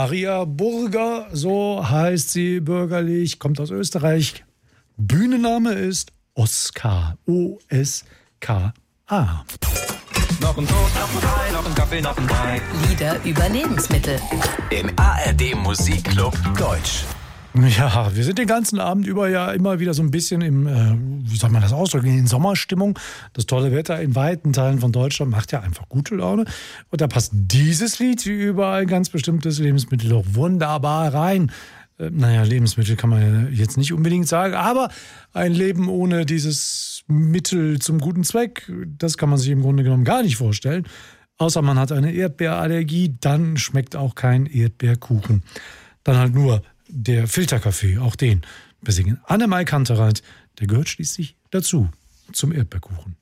Maria Burger, so heißt sie bürgerlich, kommt aus Österreich. Bühnenname ist Oskar, O-S-K-A. Noch ein Toast, noch ein Ei, noch ein Kaffee, noch ein Brei. Lieder über Lebensmittel. Im ARD Musikclub Deutsch. Ja, wir sind den ganzen Abend über ja immer wieder so ein bisschen wie soll man das ausdrücken, in Sommerstimmung. Das tolle Wetter in weiten Teilen von Deutschland macht ja einfach gute Laune. Und da passt dieses Lied wie überall ganz bestimmtes Lebensmittel auch wunderbar rein. Naja, Lebensmittel kann man ja jetzt nicht unbedingt sagen, aber ein Leben ohne dieses Mittel zum guten Zweck, das kann man sich im Grunde genommen gar nicht vorstellen. Außer man hat eine Erdbeerallergie, dann schmeckt auch kein Erdbeerkuchen. Dann halt nur der Filterkaffee, auch den besingen Annemai Kantereit, der gehört schließlich dazu, zum Erdbeerkuchen.